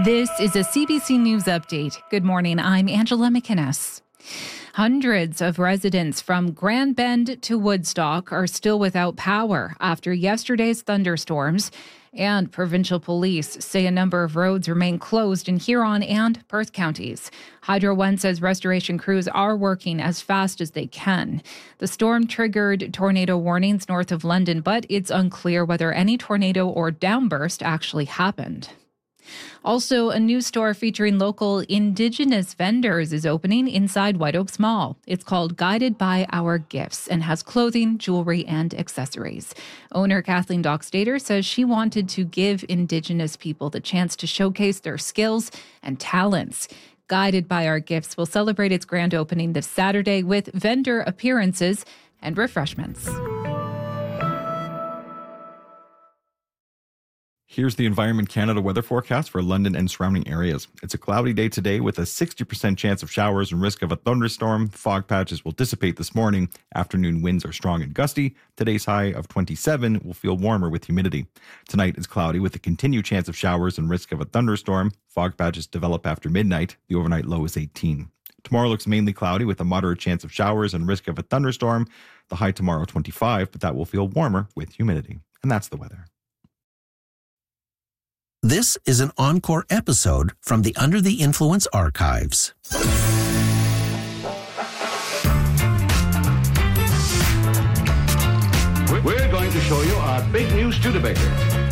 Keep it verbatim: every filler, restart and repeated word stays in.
This is a C B C News update. Good morning. I'm Angela McInnes. Hundreds of residents from Grand Bend to Woodstock are still without power after yesterday's thunderstorms, and provincial police say a number of roads remain closed in Huron and Perth counties. Hydro One says restoration crews are working as fast as they can. The storm triggered tornado warnings north of London, but it's unclear whether any tornado or downburst actually happened. Also, a new store featuring local Indigenous vendors is opening inside White Oaks Mall. It's called Guided by Our Gifts and has clothing, jewelry, and accessories. Owner Kathleen Dockstader says she wanted to give Indigenous people the chance to showcase their skills and talents. Guided by Our Gifts will celebrate its grand opening this Saturday with vendor appearances and refreshments. Here's the Environment Canada weather forecast for London and surrounding areas. It's a cloudy day today with a sixty percent chance of showers and risk of a thunderstorm. Fog patches will dissipate this morning. Afternoon winds are strong and gusty. Today's high of twenty-seven will feel warmer with humidity. Tonight is cloudy with a continued chance of showers and risk of a thunderstorm. Fog patches develop after midnight. The overnight low is eighteen. Tomorrow looks mainly cloudy with a moderate chance of showers and risk of a thunderstorm. The high tomorrow twenty-five, but that will feel warmer with humidity. And that's the weather. This is an encore episode from the Under the Influence archives. We're going to show you our big new Studebaker.